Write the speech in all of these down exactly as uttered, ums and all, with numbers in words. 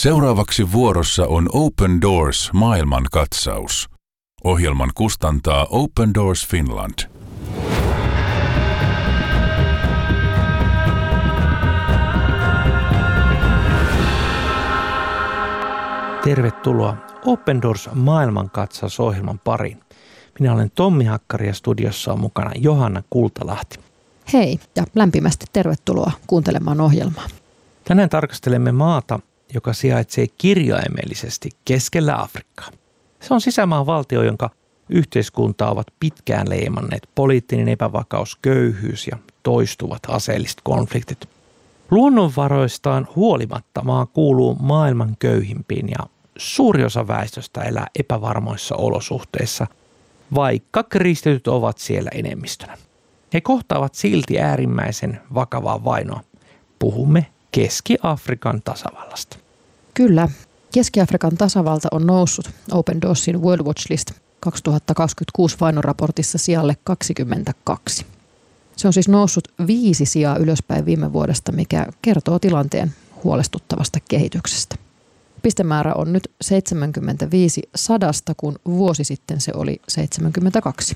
Seuraavaksi vuorossa on Open Doors maailmankatsaus. Ohjelman kustantaa Open Doors Finland. Tervetuloa Open Doors maailmankatsausohjelman pariin. Minä olen Tommi Hakkari ja studiossa on mukana Johanna Kultalahti. Hei ja lämpimästi tervetuloa kuuntelemaan ohjelmaa. Tänään tarkastelemme maata, joka sijaitsee kirjaimellisesti keskellä Afrikkaa. Se on sisämaan valtio, jonka yhteiskuntaa ovat pitkään leimanneet poliittinen epävakaus, köyhyys ja toistuvat aseelliset konfliktit. Luonnonvaroistaan huolimatta maa kuuluu maailman köyhimpiin ja suuri osa väestöstä elää epävarmoissa olosuhteissa, vaikka kristityt ovat siellä enemmistönä. He kohtaavat silti äärimmäisen vakavaa vainoa. Puhumme Keski-Afrikan tasavallasta. Kyllä. Keski-Afrikan tasavalta on noussut Open Doorsin World Watch List kaksituhattakaksikymmentäkuusi vainoraportissa sijalle kaksikymmentäkaksi. Se on siis noussut viisi sijaa ylöspäin viime vuodesta, mikä kertoo tilanteen huolestuttavasta kehityksestä. Pistemäärä on nyt seitsemänkymmentäviisi sadasta, kun vuosi sitten se oli seitsemänkymmentäkaksi.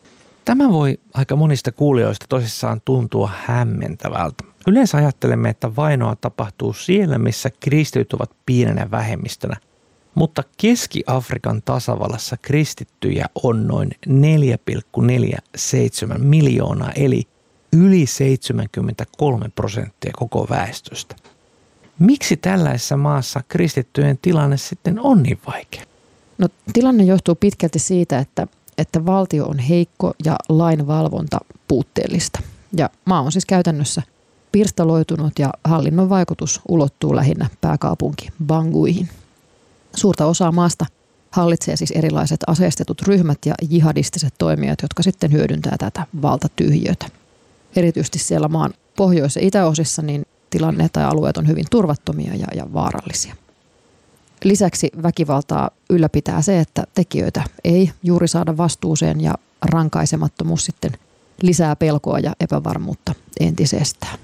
Tämä voi aika monista kuulijoista tosissaan tuntua hämmentävältä. Yleensä ajattelemme, että vainoa tapahtuu siellä, missä kristityt ovat pienenä vähemmistönä. Mutta Keski-Afrikan tasavallassa kristittyjä on noin neljä pilkku neljäkymmentäseitsemän miljoonaa, eli yli seitsemänkymmentäkolme prosenttia koko väestöstä. Miksi tällaisessa maassa kristittyjen tilanne sitten on niin vaikea? No, tilanne johtuu pitkälti siitä, että, että valtio on heikko ja lainvalvonta puutteellista. Ja maa on siis käytännössä pirstaloitunut ja hallinnon vaikutus ulottuu lähinnä pääkaupunki Banguihin. Suurta osaa maasta hallitsee siis erilaiset aseistetut ryhmät ja jihadistiset toimijat, jotka sitten hyödyntää tätä valtatyhjiötä. Erityisesti siellä maan pohjois- ja itäosissa niin tilanne tai alueet on hyvin turvattomia ja, ja vaarallisia. Lisäksi väkivaltaa ylläpitää se, että tekijöitä ei juuri saada vastuuseen ja rankaisemattomuus sitten lisää pelkoa ja epävarmuutta entisestään.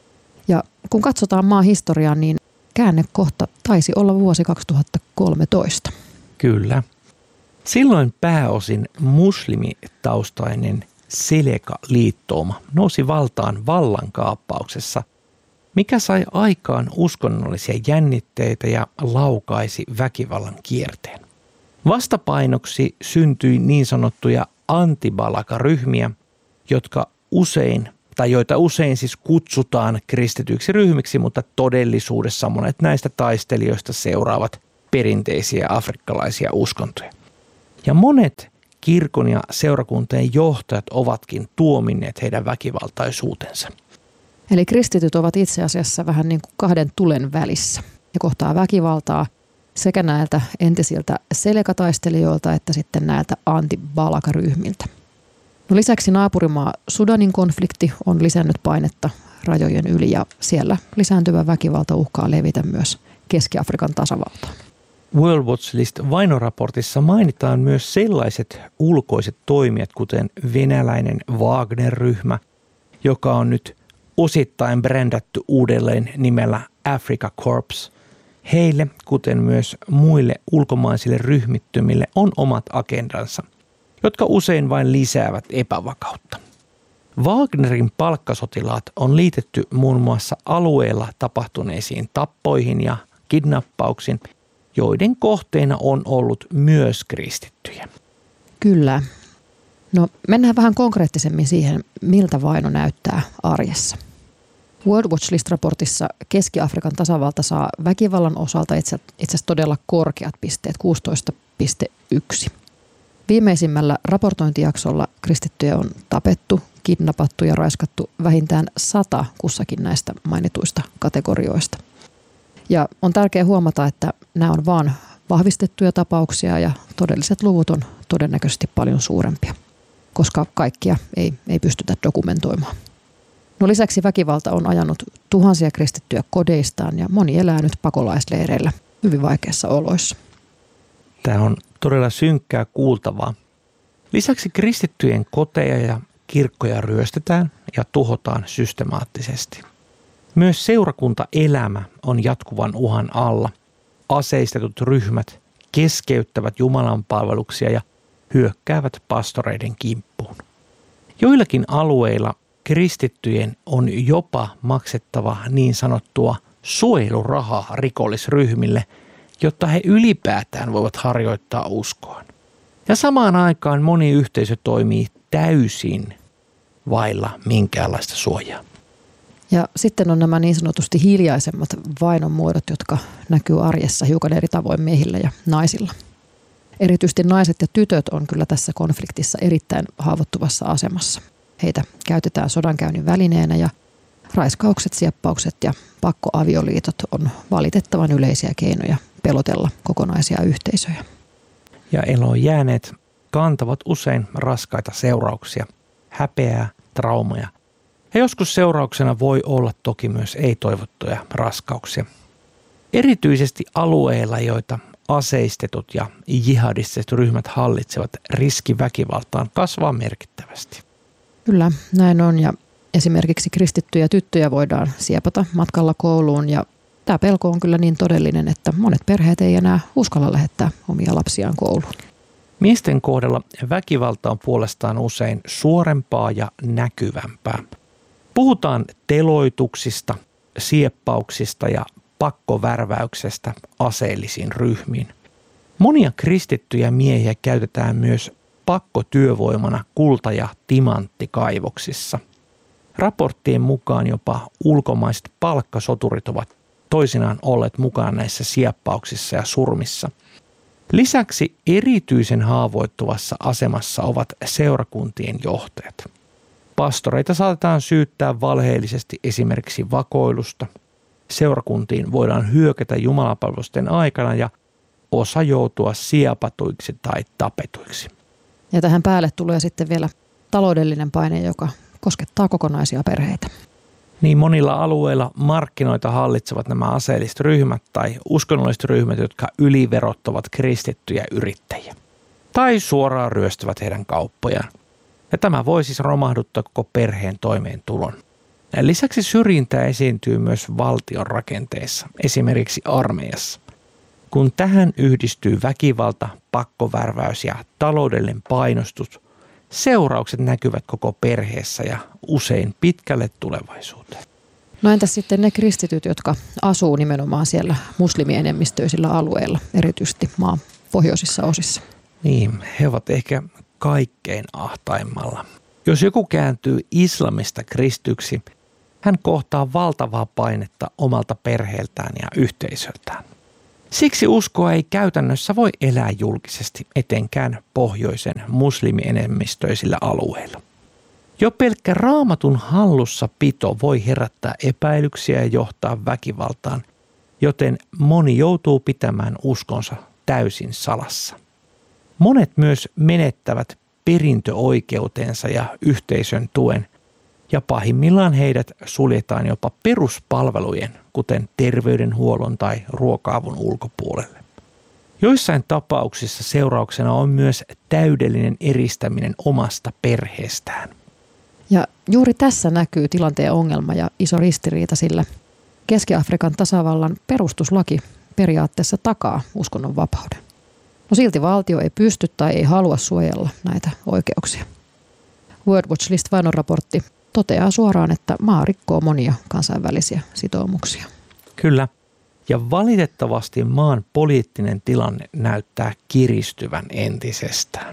Ja kun katsotaan maan historiaa, niin käännekohta taisi olla vuosi kaksituhattakolmetoista. Kyllä. Silloin pääosin muslimitaustainen Seleka-liittouma nousi valtaan vallankaappauksessa, mikä sai aikaan uskonnollisia jännitteitä ja laukaisi väkivallan kierteen. Vastapainoksi syntyi niin sanottuja antibalaka-ryhmiä, jotka usein tai joita usein siis kutsutaan kristityiksi ryhmiksi, mutta todellisuudessa monet näistä taistelijoista seuraavat perinteisiä afrikkalaisia uskontoja. Ja monet kirkon ja seurakuntien johtajat ovatkin tuominneet heidän väkivaltaisuutensa. Eli kristityt ovat itse asiassa vähän niin kuin kahden tulen välissä. He kohtaa väkivaltaa sekä näiltä entisiltä selekataistelijoilta että sitten näiltä antibalaka-ryhmiltä. No lisäksi naapurimaa Sudanin konflikti on lisännyt painetta rajojen yli ja siellä lisääntyvä väkivalta uhkaa levitä myös Keski-Afrikan tasavaltaan. World Watch List vainoraportissa mainitaan myös sellaiset ulkoiset toimijat, kuten venäläinen Wagner-ryhmä, joka on nyt osittain brändätty uudelleen nimellä Africa Corps. Heille, kuten myös muille ulkomaisille ryhmittymille, on omat agendansa, jotka usein vain lisäävät epävakautta. Wagnerin palkkasotilaat on liitetty muun muassa alueella tapahtuneisiin tappoihin ja kidnappauksiin, joiden kohteena on ollut myös kristittyjä. Kyllä. No mennään vähän konkreettisemmin siihen, miltä vaino näyttää arjessa. World Watch List-raportissa Keski-Afrikan tasavalta saa väkivallan osalta itse asiassa todella korkeat pisteet, kuusitoista pilkku yksi. Viimeisimmällä raportointijaksolla kristittyjä on tapettu, kidnappattu ja raiskattu vähintään sata kussakin näistä mainituista kategorioista. Ja on tärkeää huomata, että nämä on vain vahvistettuja tapauksia ja todelliset luvut on todennäköisesti paljon suurempia, koska kaikkia ei, ei pystytä dokumentoimaan. No lisäksi väkivalta on ajanut tuhansia kristittyjä kodeistaan ja moni elää nyt pakolaisleireillä hyvin vaikeissa oloissa. Tämä on todella synkkää kuultavaa. Lisäksi kristittyjen koteja ja kirkkoja ryöstetään ja tuhotaan systemaattisesti. Myös seurakuntaelämä on jatkuvan uhan alla. aseistetut ryhmät keskeyttävät Jumalan palveluksia ja hyökkäävät pastoreiden kimppuun. Joillakin alueilla kristittyjen on jopa maksettava niin sanottua suojelurahaa rikollisryhmille, jotta he ylipäätään voivat harjoittaa uskoaan. Ja samaan aikaan moni yhteisö toimii täysin vailla minkäänlaista suojaa. Ja sitten on nämä niin sanotusti hiljaisemmat vainon muodot, jotka näkyy arjessa hiukan eri tavoin miehillä ja naisilla. Erityisesti naiset ja tytöt on kyllä tässä konfliktissa erittäin haavoittuvassa asemassa. Heitä käytetään sodankäynnin välineenä ja raiskaukset, sieppaukset ja pakkoavioliitot on valitettavan yleisiä keinoja pelotella kokonaisia yhteisöjä. Ja eloon jääneet kantavat usein raskaita seurauksia, häpeää, traumaja. Ja joskus seurauksena voi olla toki myös ei-toivottuja raskauksia. Erityisesti alueilla, joita aseistetut ja jihadistiset ryhmät hallitsevat, riski väkivaltaan kasvaa merkittävästi. Kyllä, näin on, ja esimerkiksi kristittyjä tyttöjä voidaan siepata matkalla kouluun, ja tämä pelko on kyllä niin todellinen, että monet perheet ei enää uskalla lähettää omia lapsiaan kouluun. Miesten kohdalla väkivalta on puolestaan usein suorempaa ja näkyvämpää. Puhutaan teloituksista, sieppauksista ja pakkovärväyksestä aseellisiin ryhmiin. Monia kristittyjä miehiä käytetään myös pakkotyövoimana kulta- ja timanttikaivoksissa. Raporttien mukaan jopa ulkomaiset palkkasoturit ovat toisinaan olleet mukana näissä sieppauksissa ja surmissa. Lisäksi erityisen haavoittuvassa asemassa ovat seurakuntien johtajat. Pastoreita saatetaan syyttää valheellisesti esimerkiksi vakoilusta. Seurakuntiin voidaan hyökätä jumalapalvelusten aikana ja osa joutua siepatuiksi tai tapetuiksi. Ja tähän päälle tulee sitten vielä taloudellinen paine, joka koskettaa kokonaisia perheitä. Niin monilla alueilla markkinoita hallitsevat nämä aseelliset ryhmät tai uskonnolliset ryhmät, jotka yliverottavat kristittyjä yrittäjiä. Tai suoraan ryöstävät heidän kauppojaan. Ja tämä voi siis romahduttaa koko perheen toimeentulon. Ja lisäksi syrjintää esiintyy myös valtion rakenteissa, esimerkiksi armeijassa. Kun tähän yhdistyy väkivalta, pakkovärväys ja taloudellinen painostus, seuraukset näkyvät koko perheessä ja usein pitkälle tulevaisuuteen. No entäs sitten ne kristityt, jotka asuu nimenomaan siellä muslimienemmistöisillä alueilla, erityisesti maan pohjoisissa osissa? Niin, he ovat ehkä kaikkein ahtaimmalla. Jos joku kääntyy islamista kristyksi, hän kohtaa valtavaa painetta omalta perheeltään ja yhteisöltään. Siksi uskoa ei käytännössä voi elää julkisesti, etenkään pohjoisen muslimienemmistöisillä alueilla. Jo pelkkä raamatun hallussa pito voi herättää epäilyksiä ja johtaa väkivaltaan, joten moni joutuu pitämään uskonsa täysin salassa. Monet myös menettävät perintöoikeutensa ja yhteisön tuen, ja pahimmillaan heidät suljetaan jopa peruspalvelujen, kuten terveydenhuollon tai ruoka-avun ulkopuolelle. Joissain tapauksissa seurauksena on myös täydellinen eristäminen omasta perheestään. Ja juuri tässä näkyy tilanteen ongelma ja iso ristiriita, sillä Keski-Afrikan tasavallan perustuslaki periaatteessa takaa uskonnonvapauden. No silti valtio ei pysty tai ei halua suojella näitä oikeuksia. World Watch List -vainoraportti toteaa suoraan, että maa rikkoo monia kansainvälisiä sitoumuksia. Kyllä, ja valitettavasti maan poliittinen tilanne näyttää kiristyvän entisestään.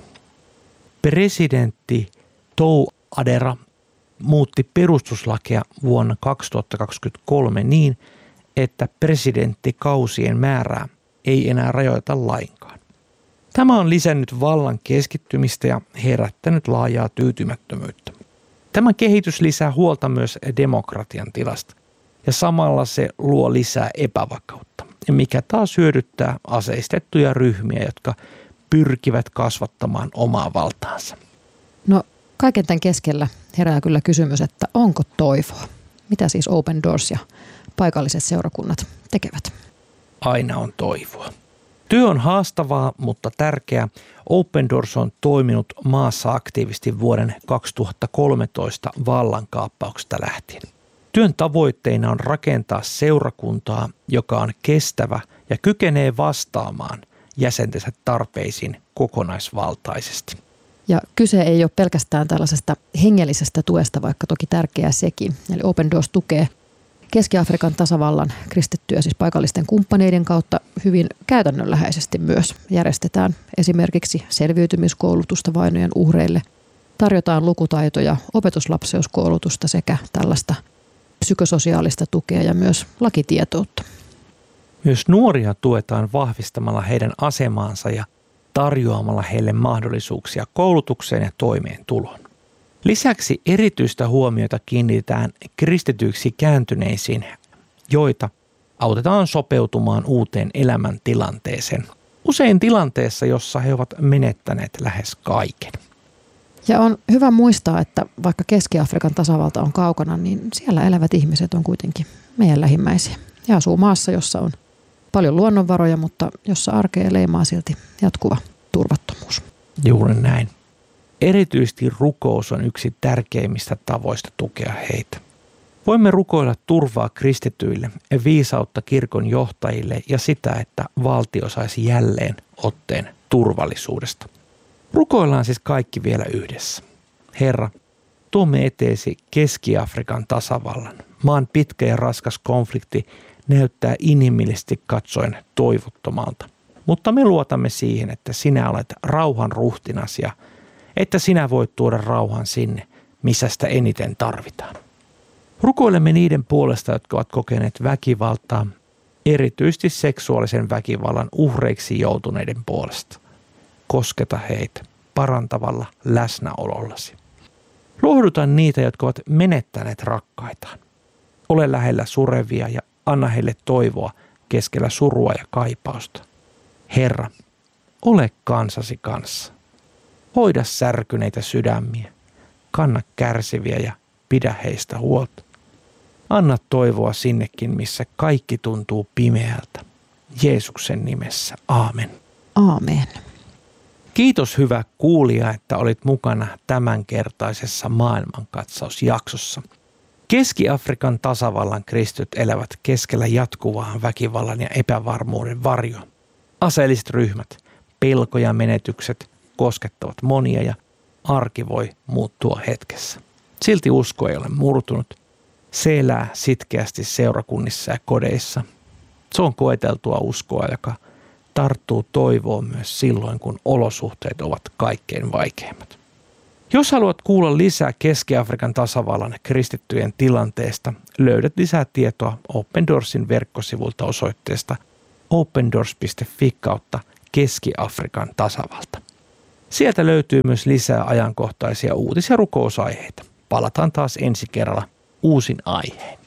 Presidentti Touadera muutti perustuslakia vuonna kaksituhattakaksikymmentäkolme niin, että presidenttikausien määrää ei enää rajoita lainkaan. Tämä on lisännyt vallan keskittymistä ja herättänyt laajaa tyytymättömyyttä. Tämä kehitys lisää huolta myös demokratian tilasta ja samalla se luo lisää epävakautta, mikä taas hyödyttää aseistettuja ryhmiä, jotka pyrkivät kasvattamaan omaa valtaansa. No kaiken tämän keskellä herää kyllä kysymys, että onko toivoa? Mitä siis Open Doors ja paikalliset seurakunnat tekevät? Aina on toivoa. Työ on haastavaa, mutta tärkeää. Open Doors on toiminut maassa aktiivisesti vuoden kaksituhattakolmetoista vallankaappauksesta lähtien. Työn tavoitteena on rakentaa seurakuntaa, joka on kestävä ja kykenee vastaamaan jäsentensä tarpeisiin kokonaisvaltaisesti. Ja kyse ei ole pelkästään tällaisesta hengellisestä tuesta, vaikka toki tärkeää sekin. Eli Open Doors tukee Keski-Afrikan tasavallan kristittyjä siis paikallisten kumppaneiden kautta hyvin käytännönläheisesti myös. Järjestetään esimerkiksi selviytymiskoulutusta vainojen uhreille, tarjotaan lukutaitoja, opetuslapseuskoulutusta sekä tällaista psykososiaalista tukea ja myös lakitietoutta. Myös nuoria tuetaan vahvistamalla heidän asemaansa ja tarjoamalla heille mahdollisuuksia koulutukseen ja toimeentuloon. Lisäksi erityistä huomiota kiinnitetään kristityiksi kääntyneisiin, joita autetaan sopeutumaan uuteen elämäntilanteeseen. Usein tilanteessa, jossa he ovat menettäneet lähes kaiken. Ja on hyvä muistaa, että vaikka Keski-Afrikan tasavalta on kaukana, niin siellä elävät ihmiset on kuitenkin meidän lähimmäisiä. Ja asuu maassa, jossa on paljon luonnonvaroja, mutta jossa arkea leimaa silti jatkuva turvattomuus. Juuri näin. Erityisesti rukous on yksi tärkeimmistä tavoista tukea heitä. Voimme rukoilla turvaa kristityille ja viisautta kirkon johtajille ja sitä, että valtio saisi jälleen otteen turvallisuudesta. Rukoillaan siis kaikki vielä yhdessä. Herra, tuomme eteesi Keski-Afrikan tasavallan. Maan pitkä ja raskas konflikti näyttää inhimillisesti katsoen toivottomalta. Mutta me luotamme siihen, että sinä olet rauhan ruhtinas ja että sinä voit tuoda rauhan sinne, missä sitä eniten tarvitaan. Rukoilemme niiden puolesta, jotka ovat kokeneet väkivaltaa, erityisesti seksuaalisen väkivallan uhreiksi joutuneiden puolesta. Kosketa heitä parantavalla läsnäolollasi. Lohduta niitä, jotka ovat menettäneet rakkaitaan. Ole lähellä surevia ja anna heille toivoa keskellä surua ja kaipausta. Herra, ole kansasi kanssa. Hoida särkyneitä sydämiä, kanna kärsiviä ja pidä heistä huolta. Anna toivoa sinnekin, missä kaikki tuntuu pimeältä. Jeesuksen nimessä, aamen. Aamen. Kiitos hyvä kuulija, että olit mukana tämänkertaisessa maailmankatsausjaksossa. Keski-Afrikan tasavallan kristityt elävät keskellä jatkuvaa väkivallan ja epävarmuuden varjoa. Aseelliset ryhmät, pelko ja menetykset koskettavat monia ja arki voi muuttua hetkessä. Silti usko ei ole murtunut. Se elää sitkeästi seurakunnissa ja kodeissa. Se on koeteltua uskoa, joka tarttuu toivoon myös silloin, kun olosuhteet ovat kaikkein vaikeimmat. Jos haluat kuulla lisää Keski-Afrikan tasavallan kristittyjen tilanteesta, löydät lisää tietoa Open Doorsin verkkosivulta osoitteesta opendoors piste fi kautta Keski-Afrikan tasavalta. Sieltä löytyy myös lisää ajankohtaisia uutis- ja rukousaiheita. Palataan taas ensi kerralla uusin aiheen.